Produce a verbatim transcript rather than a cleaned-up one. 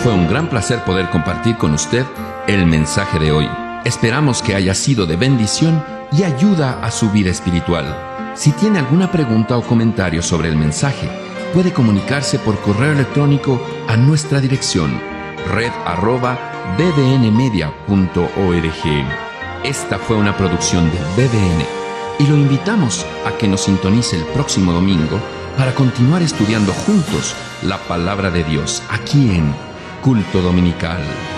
Fue un gran placer poder compartir con usted el mensaje de hoy. Esperamos que haya sido de bendición y ayuda a su vida espiritual. Si tiene alguna pregunta o comentario sobre el mensaje, puede comunicarse por correo electrónico a nuestra dirección red arroba b d n media punto org. Esta fue una producción de B D N y lo invitamos a que nos sintonice el próximo domingo para continuar estudiando juntos la palabra de Dios aquí en Culto Dominical.